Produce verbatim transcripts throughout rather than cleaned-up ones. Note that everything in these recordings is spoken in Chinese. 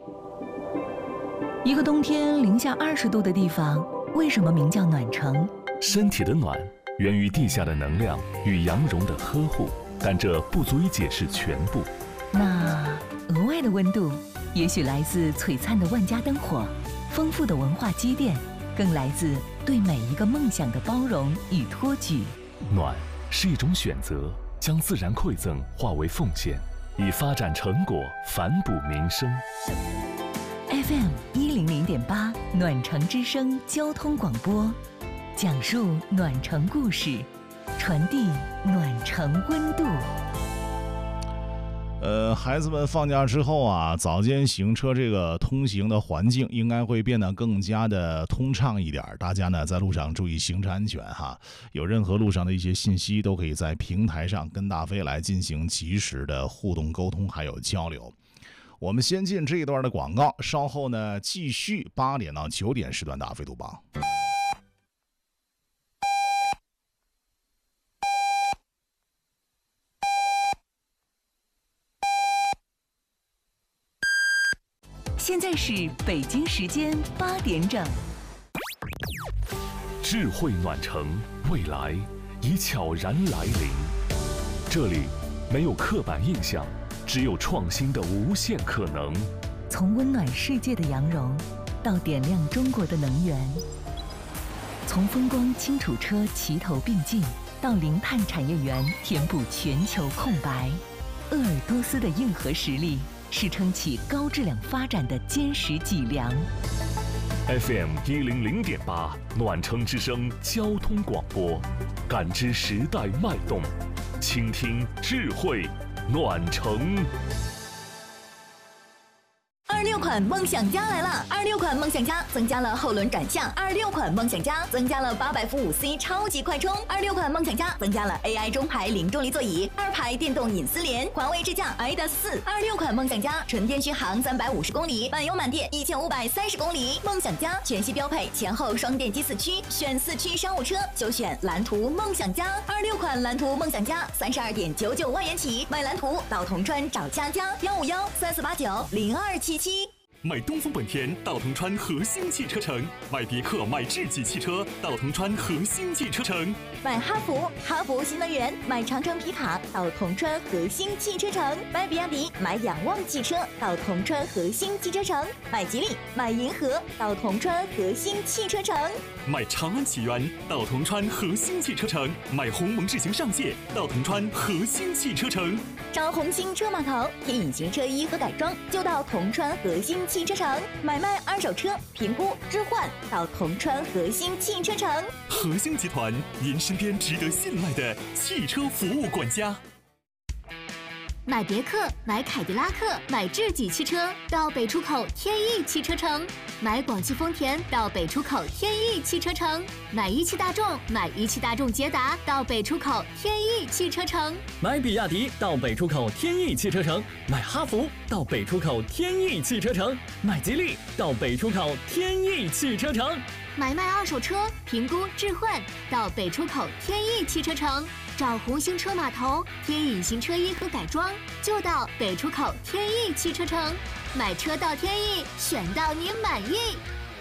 一个冬天零下二十度的地方，为什么名叫暖城？ 身体的暖源于地下的能量与阳绒的呵护，但这不足以解释全部。 那额外的温度，也许来自璀璨的万家灯火，丰富的文化积淀，更来自对每一个梦想的包容与托举。 暖是一种选择，将自然馈赠化为奉献，以发展成果反哺民生。 F M 一零零点八暖城之声交通广播，讲述暖城故事，传递暖城温度。 呃，孩子们放假之后啊，早间行车这个通行的环境应该会变得更加的通畅一点。大家呢在路上注意行车安全哈。有任何路上的一些信息，都可以在平台上跟大飞来进行及时的互动沟通还有交流。我们先进这一段的广告，稍后呢继续八点到九点时段大飞读报。 现在是北京时间八点整。 智慧暖城，未来已悄然来临。这里没有刻板印象，只有创新的无限可能。 从温暖世界的阳融，到点亮中国的能源；从风光轻楚车齐头并进，到零碳产业园填补全球空白。鄂尔多斯的硬核实力，是撑起高质量发展的坚实脊梁。 F M 一零零点八暖城之声交通广播，感知时代脉动，倾听智慧暖城。 二六款梦想家来了！二六款梦想家增加了后轮转向，二六款梦想家增加了八百伏五 C 超级快充，二六款梦想家增加了 A I 中排零重力座椅，二排电动隐私联，环卫智驾 I D A 四。二六款梦想家纯电续航三百五十公里，满油满电一千五百三十公里。梦想家全系标配前后双电机四驱，选四驱商务车就选蓝图梦想家。二六款蓝图梦想家三十二点九九万元起，买蓝图到铜川找佳佳，幺五幺三四八九零二七七。 买东风本田到铜川核心汽车城，买别克买智己汽车到铜川核心汽车城， 买哈弗哈弗新能源，买长城皮卡到铜川核心汽车城，买比亚迪买仰望汽车到铜川核心汽车城，买吉利买银河到铜川核心汽车城， 买长安启源到铜川核心汽车城，买鸿蒙智行上界到铜川核心汽车城， 找红星车码头贴隐形车衣和改装就到铜川核心汽车城，买卖二手车评估置换到铜川核心汽车城。 核心集团，您身边值得信赖的汽车服务管家。 买别克买凯迪拉克买智己汽车到北出口天翼汽车城，买广汽丰田到北出口天翼汽车城，买一汽大众买一汽大众捷达到北出口天翼汽车城， 买比亚迪到北出口天翼汽车城，买哈弗到北出口天翼汽车城，买吉利到北出口天翼汽车城， 买卖二手车评估置换到北出口天翼汽车城，找红星车码头贴隐形车衣和改装就到北出口天翼汽车城，买车到天翼，选到您满意。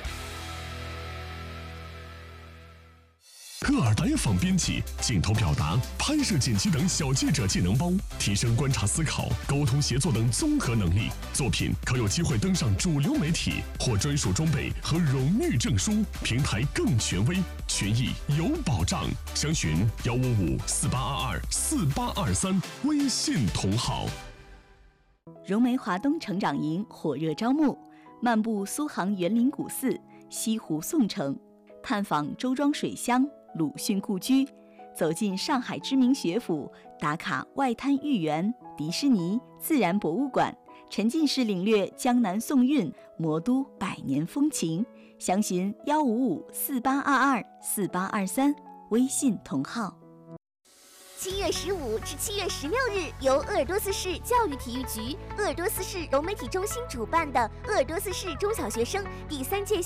鄂尔丹仿编辑，镜头表达、拍摄剪辑等小记者技能包，提升观察思考、沟通协作等综合能力。作品可有机会登上主流媒体，获专属装备和荣誉证书，平台更权威，权益有保障。详询幺五五四八二二四八二三，微信同号。 融媒华东成长营火热招募，漫步苏杭园林古寺、西湖宋城，探访周庄水乡、鲁迅故居，走进上海知名学府，打卡外滩豫园、迪士尼、自然博物馆，沉浸式领略江南宋韵、魔都百年风情。详询幺五五四八二二四八二三，微信同号。 七月十五至七月十六日，由鄂尔多斯市教育体育局、鄂尔多斯市融媒体中心主办的鄂尔多斯市中小学生第三届